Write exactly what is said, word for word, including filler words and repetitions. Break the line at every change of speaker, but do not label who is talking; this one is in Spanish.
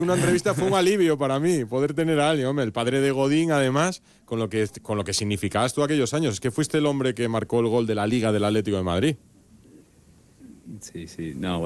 Una entrevista fue un alivio para mí, poder tener a alguien, hombre, el padre de Godín, además, con lo que con lo que significabas tú aquellos años. Es que fuiste el hombre que marcó el gol de la Liga del Atlético de Madrid.
Sí, sí, no,